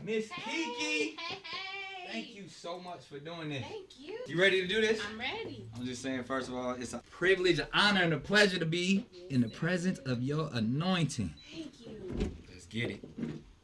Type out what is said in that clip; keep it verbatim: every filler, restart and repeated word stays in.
Miss Hey, Kiki. hey, hey. Thank you so much for doing this. Thank you. You ready to do this? I'm ready. I'm just saying, first of all, it's a privilege, an honor, and a pleasure to be in the presence of your anointing. Thank you. Let's get it.